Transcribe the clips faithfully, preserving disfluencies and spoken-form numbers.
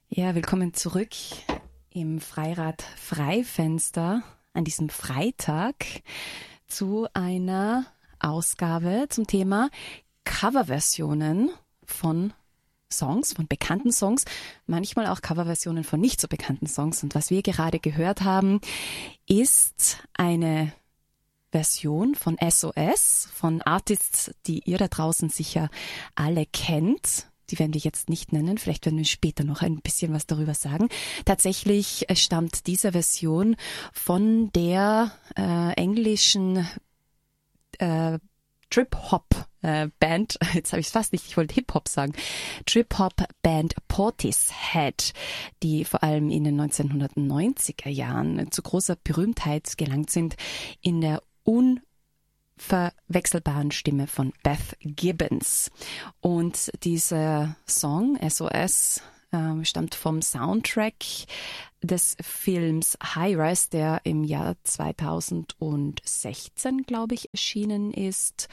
Ja, willkommen zurück im Freirad Freifenster an diesem Freitag zu einer Ausgabe zum Thema Coverversionen von Songs, von bekannten Songs, manchmal auch Coverversionen von nicht so bekannten Songs. Und was wir gerade gehört haben, ist eine Version von S O S, von Artists, die ihr da draußen sicher alle kennt. Die werden wir jetzt nicht nennen, vielleicht werden wir später noch ein bisschen was darüber sagen. Tatsächlich stammt diese Version von der äh, englischen äh, Trip-Hop-Band, äh, jetzt habe ich es fast nicht, ich wollte Hip-Hop sagen, Trip-Hop-Band Portishead, die vor allem in den neunzehnhundertneunziger Jahren zu großer Berühmtheit gelangt sind in der un verwechselbaren Stimme von Beth Gibbons. Und dieser Song S O S äh, stammt vom Soundtrack des Films Hi-Res, der im Jahr zweitausendsechzehn, glaube ich, erschienen ist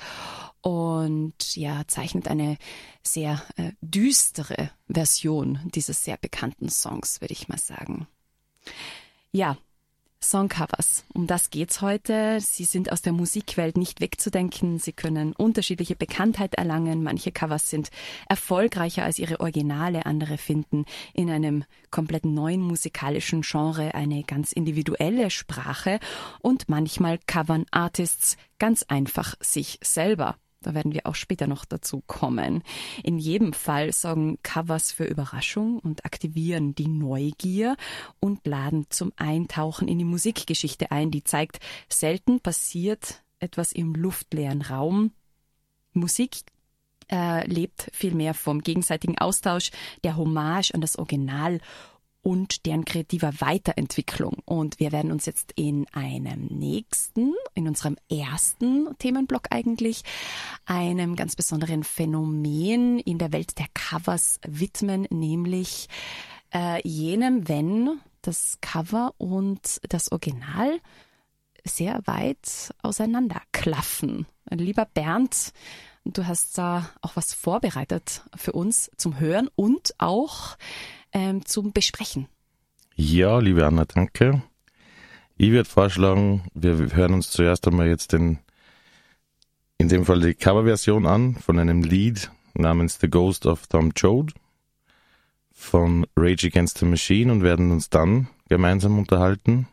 und ja, zeichnet eine sehr äh, düstere Version dieses sehr bekannten Songs, würde ich mal sagen. Ja, Songcovers, um das geht's heute. Sie sind aus der Musikwelt nicht wegzudenken. Sie können unterschiedliche Bekanntheit erlangen. Manche Covers sind erfolgreicher als ihre Originale. Andere finden in einem komplett neuen musikalischen Genre eine ganz individuelle Sprache. Und manchmal covern Artists ganz einfach sich selber. Da werden wir auch später noch dazu kommen. In jedem Fall sorgen Covers für Überraschung und aktivieren die Neugier und laden zum Eintauchen in die Musikgeschichte ein, die zeigt, selten passiert etwas im luftleeren Raum. Musik äh, lebt vielmehr vom gegenseitigen Austausch, der Hommage an das Original und deren kreativer Weiterentwicklung. Und wir werden uns jetzt in einem nächsten, in unserem ersten Themenblock eigentlich, einem ganz besonderen Phänomen in der Welt der Covers widmen, nämlich äh, jenem, wenn das Cover und das Original sehr weit auseinanderklaffen. Lieber Bernd, du hast da auch was vorbereitet für uns zum Hören und auch Ähm, zum Besprechen. Ja, liebe Anna, danke. Ich würde vorschlagen, wir hören uns zuerst einmal jetzt den, in dem Fall die Coverversion an von einem Lied namens The Ghost of Tom Joad von Rage Against the Machine und werden uns dann gemeinsam unterhalten,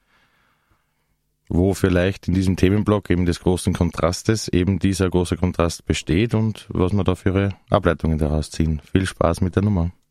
wo vielleicht in diesem Themenblock eben des großen Kontrastes eben dieser große Kontrast besteht und was wir da für Ableitungen daraus ziehen. Viel Spaß mit der Nummer.